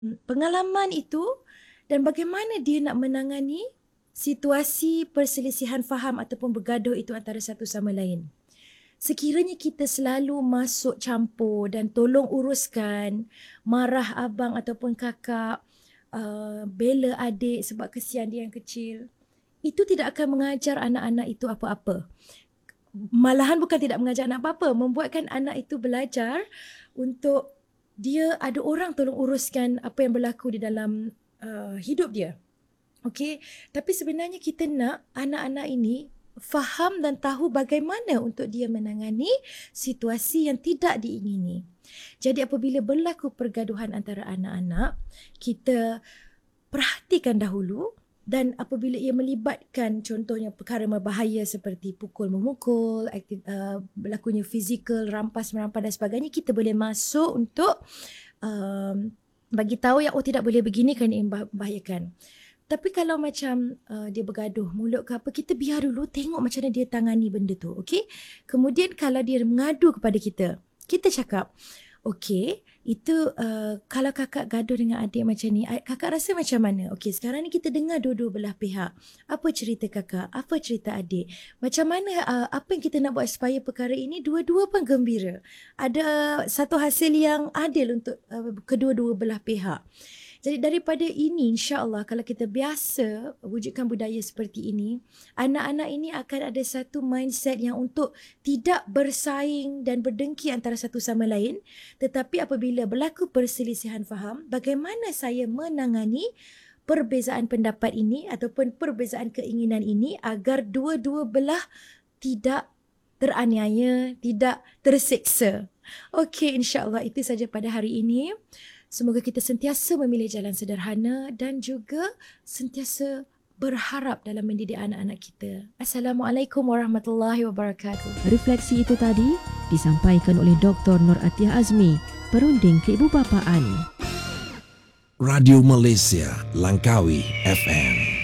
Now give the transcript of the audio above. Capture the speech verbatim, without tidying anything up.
pengalaman itu dan bagaimana dia nak menangani situasi perselisihan faham ataupun bergaduh itu antara satu sama lain. Sekiranya kita selalu masuk campur dan tolong uruskan, marah abang ataupun kakak, uh, bela adik sebab kesian dia yang kecil, itu tidak akan mengajar anak-anak itu apa-apa. Malahan bukan tidak mengajar anak apa-apa, membuatkan anak itu belajar untuk dia ada orang tolong uruskan apa yang berlaku di dalam uh, hidup dia. Okey, tapi sebenarnya kita nak anak-anak ini faham dan tahu bagaimana untuk dia menangani situasi yang tidak diingini. Jadi apabila berlaku pergaduhan antara anak-anak, kita perhatikan dahulu. Dan apabila ia melibatkan contohnya perkara berbahaya seperti pukul memukul, aktif, uh, berlakunya fizikal, rampas merampas dan sebagainya, kita boleh masuk untuk um, bagi tahu yang oh tidak boleh begini kerana ia membahayakan. Tapi kalau macam uh, dia bergaduh mulut ke apa, kita biar dulu tengok macam mana dia tangani benda tu. Okay? Kemudian kalau dia mengadu kepada kita, kita cakap, okey, itu uh, kalau kakak gaduh dengan adik macam ni, kakak rasa macam mana? Okey, sekarang ni kita dengar dua-dua belah pihak. Apa cerita kakak? Apa cerita adik? Macam mana, uh, apa yang kita nak buat supaya perkara ini dua-dua pun gembira? Ada satu hasil yang adil untuk uh, kedua-dua belah pihak. Jadi daripada ini, insya-Allah kalau kita biasa wujudkan budaya seperti ini, anak-anak ini akan ada satu mindset yang untuk tidak bersaing dan berdengki antara satu sama lain, tetapi apabila berlaku perselisihan faham, bagaimana saya menangani perbezaan pendapat ini ataupun perbezaan keinginan ini agar dua-dua belah tidak teraniaya, tidak terseksa. Okey, insya-Allah itu saja pada hari ini. Semoga kita sentiasa memilih jalan sederhana dan juga sentiasa berharap dalam mendidik anak-anak kita. Assalamualaikum warahmatullahi wabarakatuh. Refleksi itu tadi disampaikan oleh Doktor Nur Atiyah Azmi, Perunding Keibubapaan. Radio Malaysia, Langkawi F M.